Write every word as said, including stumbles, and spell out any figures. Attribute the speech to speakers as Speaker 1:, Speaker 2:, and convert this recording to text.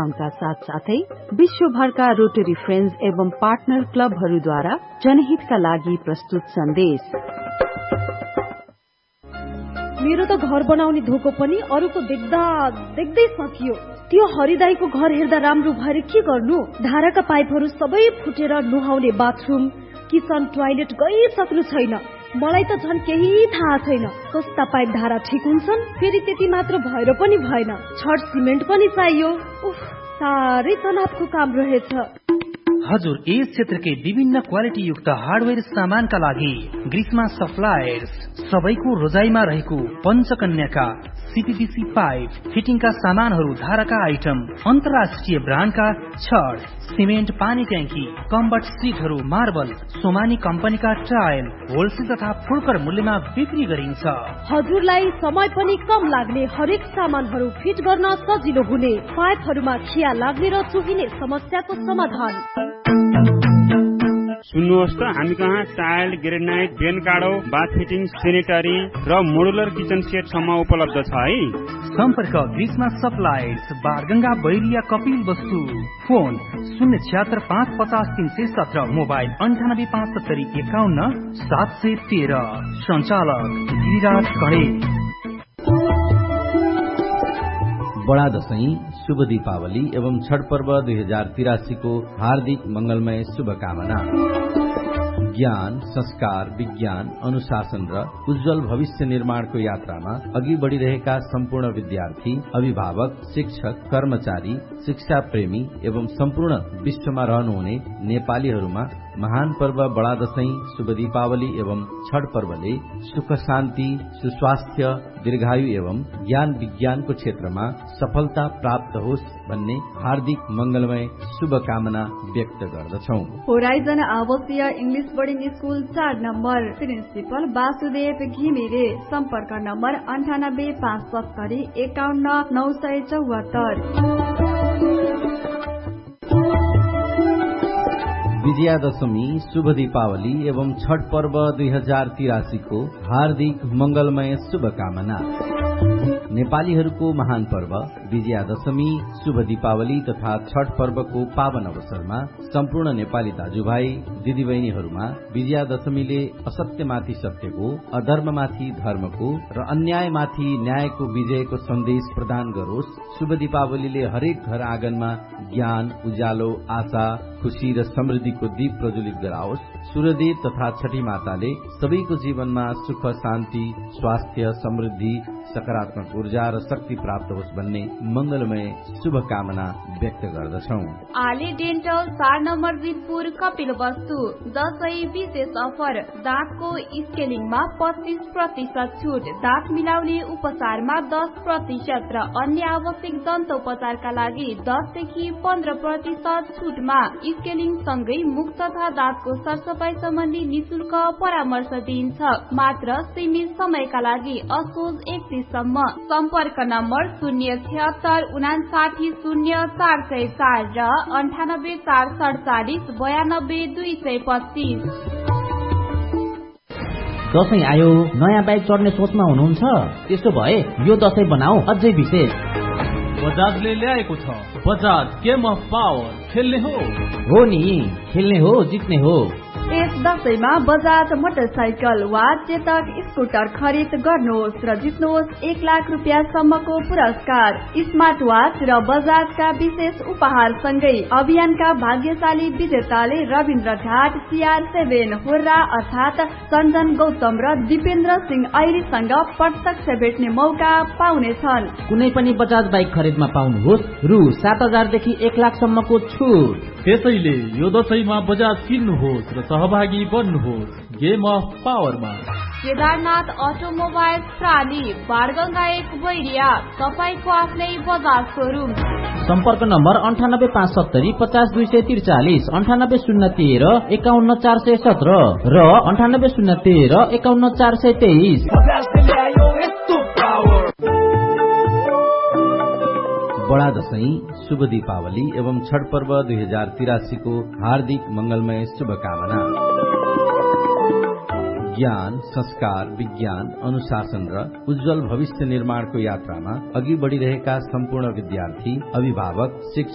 Speaker 1: संघका साथसाथै विश्वभरका रोटरी फ्रेन्ड्स एवं पार्टनर क्लबहरूद्वारा जनहितका लागि प्रस्तुत सन्देश।
Speaker 2: मेरो त घर बनाउने धोको पनि अरूको देख्दा देख्दै सकियो। त्यो हरिदाईको घर हेर्दा राम्रो भएर के गर्नु? धाराका पाइपहरू सबै फुटेर नुहाउने बाथरूम किचन टोयलेट गइसक्नु छैन। मलाई त झन् केही थाहा छैन। कस्ता पाइप धारा ठिक हुन्छन्? फेरि त्यति मात्र भएर पनि भएन, छड सिमेन्ट पनि चाहियो। उफ, साह्रै तनावको काम रहेछ।
Speaker 3: हजुर, यस क्षेत्रकै विभिन्न क्वालिटी युक्त हार्डवेयर सामानका लागि ग्रीष्मा सप्लायर्स सबैको रोजाइमा रहेको पञ्चकन्याका सीपीवीसी पाइप फिटिङका सामानहरू, धाराका आइटम, अन्तर्राष्ट्रिय ब्रान्डका छड, सिमेन्ट, पानी ट्याङ्की, कम्बट सिटहरू, मार्बल, सोमानी कम्पनीका टाइल होलसेल तथा फुर्कर मूल्यमा बिक्री गरिन्छ।
Speaker 2: हजुरलाई समय पनि कम लाग्ने, हरेक सामानहरू फिट गर्न सजिलो हुने, पाइपहरूमा खिया लाग्ने र चुहिने समस्याको समाधान।
Speaker 4: सुन्नुहोस् त, हामी कहाँ टाइल, ग्रेनाइट, बेन काडो, बाथ फिटिङ, सेनेटरी र मोडुलर किचन सेट सम्म उपलब्ध छ है।
Speaker 3: सम्पर्क ग्रीष्मा सप्लायर्स, बारगंगा, बैरिया, कपिल वस्तु। फोन शून्य छिहत्तर पाँच पचास तीन सय सत्र, मोबाइल अन्ठानब्बे पाँच सत्तरी एकाउन्न सात सय तेह्र। सञ्चालक गिरिराज कणे।
Speaker 5: बडा दशैं, शुभ दीपावली एवं छठ पर्व दुई हजार तिरासी को हार्दिक मंगलमय शुभकामना। ज्ञान, संस्कार, विज्ञान, अनुशासन र उज्जवल भविष्य निर्माणको यात्रामा अघि बढ़िरहेका सम्पूर्ण विद्यार्थी, अभिभावक, शिक्षक, कर्मचारी, शिक्षा प्रेमी एवं सम्पूर्ण विश्वमा रहनुहुने नेपालीहरूमा महान पर्व बडा दशैं, शुभ दीपावली एवं छठ पर्वले सुख, शान्ति, सुस्वास्थ्य, दीर्घायु एवं ज्ञान विज्ञानको क्षेत्रमा सफलता प्राप्त होस् भन्ने हार्दिक मंगलमय शुभकामना व्यक्त गर्दछौ।
Speaker 6: होराइजन आवासीय इंग्लिश बोर्डिंग स्कूल चार नम्बर, प्रिन्सिपल वासुदेव घिमिरे। सम्पर्क नम्बर अन्ठानब्बे पाँच सत्तरी एकाउन्न नौ सय चौहत्तर।
Speaker 5: विजयादशमी, शुभ दीपावली एवं छठ पर्व दुई हजार तिरासी को हार्दिक मंगलमय शुभकामना। नेपालीहरूको महान पर्व विजयादशमी, शुभ दीपावली तथा छठ पर्वको पावन अवसरमा सम्पूर्ण नेपाली दाजुभाइ दिदीबहिनीहरूमा विजयादशमीले असत्यमाथि सत्यको, अधर्ममाथि धर्मको र अन्यायमाथि न्यायको विजयको सन्देश प्रदान गरोस्। शुभ दीपावलीले हरेक घर आँगनमा ज्ञान, उज्यालो, आशा, खुशी र समृद्धिको दीप प्रज्वलित गराओस्। सूर्यदेव तथा छठी माताले सबैको जीवनमा सुख, शान्ति, स्वास्थ्य, समृद्धि, सकारात्मक ऊर्जा र शक्ति प्राप्त होस् भन्ने मंगलमय शुभकामना व्यक्त गर्दछौ।
Speaker 7: आले डेन्टल चार नम्बर जितपुर, कपिल वस्तु। दशैं विशेष अफर, दाँतको स्केलिङमा पच्चीस प्रतिशत छुट, दाँत मिलाउने उपचारमा दस प्रतिशत र अन्य आवश्यक दन्तोपचारका लागि दसदेखि पन्ध्र प्रतिशत छुटमा स्केलिङ सँगै मुख तथा दाँतको सरसफाई सम्बन्धी निशुल्क परामर्श दिइन्छ। मात्र सीमित समयका लागि असोज एकतीस सम्म। सम्पर्क नम्बर शून्य छिहत्तर उनासाठी शून्य चार सय चार र अन्ठानब्बे चार सडचालिस बयानब्बे दुई सय पच्चीस।
Speaker 8: दशैं आयो, नयाँ बाइक चढ्ने सोचमा हुनुहुन्छ? त्यसो भए यो दशैं बनाऊ अझै विशेष।
Speaker 9: बजाजले ल्याएको छ बजाज गेम अफ पावर। खेल्ने हो
Speaker 8: हो नि, खेल्ने हो, जित्ने हो।
Speaker 6: यस दशैंमा बजाज मोटरसाइकल वा चेतक स्कुटर खरिद गर्नुहोस् र जित्नुहोस् एक लाख रुपियाँ सम्मको पुरस्कार, स्मार्ट वाच र बजाजका विशेष उपहार सँगै अभियानका भाग्यशाली विजेताले रविन्द्र घाट सीआर सेभेन होर्रा अर्थात सञ्जन गौतम र दिपेन्द्र सिंह ऐरीसँग प्रत्यक्ष भेट्ने मौका पाउनेछन्।
Speaker 8: कुनै पनि बजाज बाइक खरिदमा पाउनुहोस् रु सात हजारदेखि एक लाख सम्मको छुट।
Speaker 9: त्यसैले यो दशैंमा बजाज किन्नुहोस् र सहभागी बन्नुहोस् गेम अफ पावरमा।
Speaker 7: केदारनाथ अटोमोबाइल प्राली, बारगंगा एक बैरिया, तपाईको आफ्नै बजाज सोरुम।
Speaker 8: सम्पर्क नम्बर अन्ठानब्बे पाँच सत्तरी पचास दुई सय त्रिचालिस, अन्ठानब्बे शून्य तेह्र एकाउन्न चार सय सत्र र अन्ठानब्बे शून्य तेह्र एकाउन्न चार सय तेइस।
Speaker 5: बडा दशैं, शुभ दीपावली एवं छठ पर्व दुई हजार तिरासी को हार्दिक मंगलमय शुभकामना। ज्ञान, संस्कार, विज्ञान, अनुशासन र उज्जवल भविष्य निर्माणको यात्रामा अघि बढ़िरहेका सम्पूर्ण विद्यार्थी, अभिभावक, शिक्षक